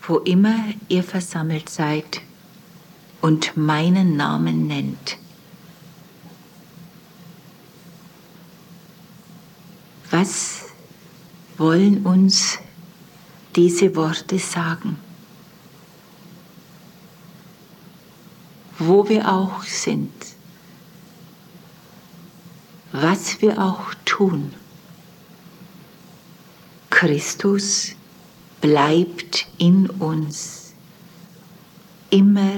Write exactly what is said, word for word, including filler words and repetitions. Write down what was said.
wo immer ihr versammelt seid und meinen Namen nennt. Was wollen uns diese Worte sagen? Wo wir auch sind, was wir auch tun, Christus bleibt in uns immer